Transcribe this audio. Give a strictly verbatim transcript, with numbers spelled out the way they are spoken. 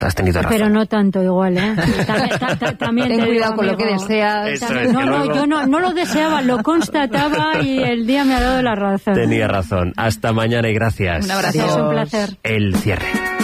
has tenido razón. Pero no tanto igual, ¿eh? También, ta, ta, también ten te cuidado digo, con lo que amigo. deseas. Eso También, es, no, que no, luego... yo no, no lo deseaba, lo constataba y el día me ha dado la razón. Tenía razón. Hasta mañana y gracias. Un abrazo. Es un placer. El cierre.